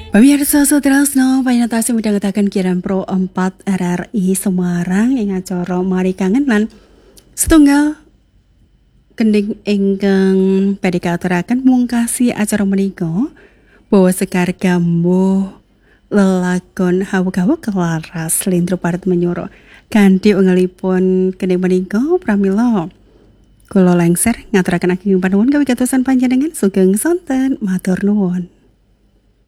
Pemirsa Sutrasno panyatasi midhangetaken Kiran Pro 4 RRI Semarang ing acara Mari Kangen lan setunggal kending ingkang badhe kaaturaken mungkasi acara menika bahwa sekar gambuh lelagon hawuk-hawuk kelaras Slendro Paret Menyoro kanthi ungelipun kending menika pramila kula lengser ngaturaken ageng panuwun kawigatosan panjenengan sugeng sonten matur nuwun.